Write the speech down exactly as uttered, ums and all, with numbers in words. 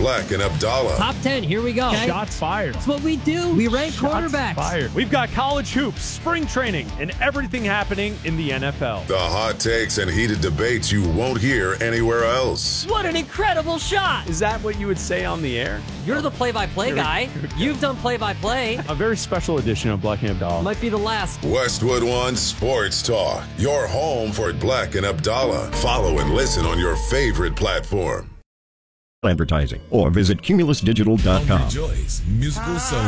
Black and Abdallah. Top ten, here we go. Okay. Shots fired. That's what we do. We rank Shots quarterbacks. fired. We've got college hoops, spring training, and everything happening in the N F L. The hot takes and heated debates you won't hear anywhere else. What an incredible shot. Is that what you would say on the air? You're the play-by-play guy. You've done play-by-play. A very special edition of Black and Abdallah. Might be the last. Westwood One Sports Talk, your home for Black and Abdallah. Follow and listen on your favorite platform. Advertising or visit cumulus digital dot com. Joy's musical soul.